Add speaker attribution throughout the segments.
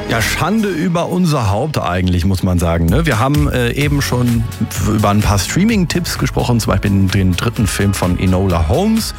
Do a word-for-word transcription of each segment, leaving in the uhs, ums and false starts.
Speaker 1: Ja, Schande über unser Haupt eigentlich, muss man sagen. Ne? Wir haben äh, eben schon über ein paar Streaming-Tipps gesprochen, zum Beispiel den, den dritten Film von Enola Holmes.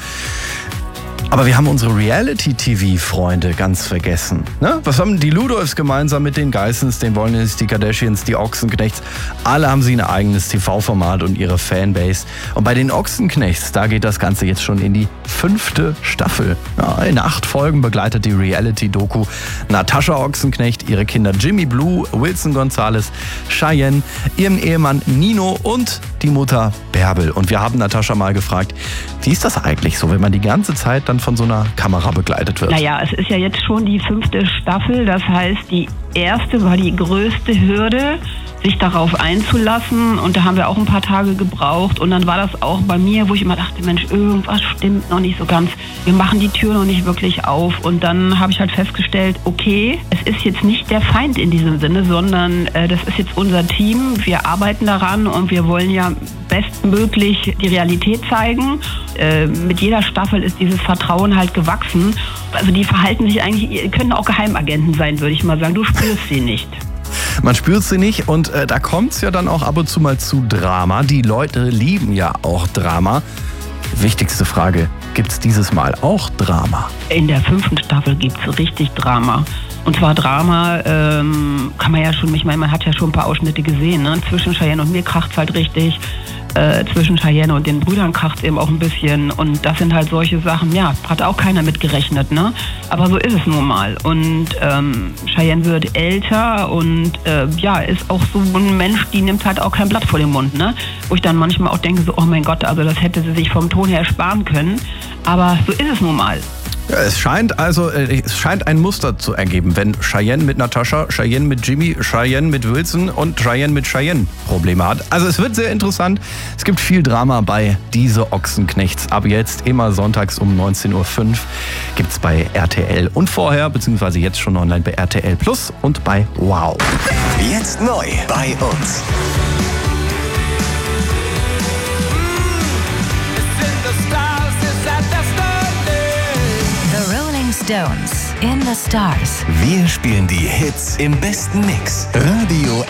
Speaker 1: Aber wir haben unsere Reality-T V-Freunde ganz vergessen. Ne? Was haben die Ludolfs gemeinsam mit den Geissens, den Wollnys, die Kardashians, die Ochsenknechts? Alle haben sie ein eigenes T V-Format und ihre Fanbase. Und bei den Ochsenknechts, da geht das Ganze jetzt schon in die fünfte Staffel. Ja, in acht Folgen begleitet die Reality-Doku Natascha Ochsenknecht, ihre Kinder Jimmy Blue, Wilson Gonzalez, Cheyenne, ihren Ehemann Nino und die Mutter Bärbel. Und wir haben Natascha mal gefragt, wie ist das eigentlich so, wenn man die ganze Zeit dann von so einer Kamera begleitet wird?
Speaker 2: Naja, es ist ja jetzt schon die fünfte Staffel. Das heißt, die erste war die größte Hürde, sich darauf einzulassen. Und da haben wir auch ein paar Tage gebraucht. Und dann war das auch bei mir, wo ich immer dachte, Mensch, irgendwas stimmt noch nicht so ganz. Wir machen die Tür noch nicht wirklich auf. Und dann habe ich halt festgestellt, okay, es ist jetzt nicht der Feind in diesem Sinne, sondern äh, das ist jetzt unser Team. Wir arbeiten daran und wir wollen ja bestmöglich die Realität zeigen. Äh, mit jeder Staffel ist dieses Vertrauen halt gewachsen. Also die verhalten sich eigentlich, können auch Geheimagenten sein, würde ich mal sagen. Du spürst sie nicht.
Speaker 1: Man spürt sie nicht und äh, da kommt es ja dann auch ab und zu mal zu Drama. Die Leute lieben ja auch Drama. Wichtigste Frage, gibt es dieses Mal auch Drama?
Speaker 2: In der fünften Staffel gibt es richtig Drama. Und zwar Drama, ähm, kann man ja schon, ich meine, man hat ja schon ein paar Ausschnitte gesehen, ne? Zwischen Cheyenne und mir kracht es halt richtig. Äh, zwischen Cheyenne und den Brüdern kracht es eben auch ein bisschen. Und das sind halt solche Sachen, ja, hat auch keiner mit gerechnet, ne? Aber so ist es nun mal. Und ähm, Cheyenne wird älter und äh, ja, ist auch so ein Mensch, die nimmt halt auch kein Blatt vor den Mund, ne? Wo ich dann manchmal auch denke, so, oh mein Gott, also das hätte sie sich vom Ton her sparen können. Aber so ist es nun mal.
Speaker 1: Ja, es scheint also, es scheint ein Muster zu ergeben, wenn Cheyenne mit Natascha, Cheyenne mit Jimmy, Cheyenne mit Wilson und Cheyenne mit Cheyenne Probleme hat. Also es wird sehr interessant. Es gibt viel Drama bei Diese Ochsenknechts. Ab jetzt immer sonntags um neunzehn Uhr fünf gibt es bei R T L und vorher, beziehungsweise jetzt schon online bei R T L Plus und bei Wow.
Speaker 3: Jetzt neu bei uns.
Speaker 4: Stones in the Stars.
Speaker 3: Wir spielen die Hits im besten Mix. Radio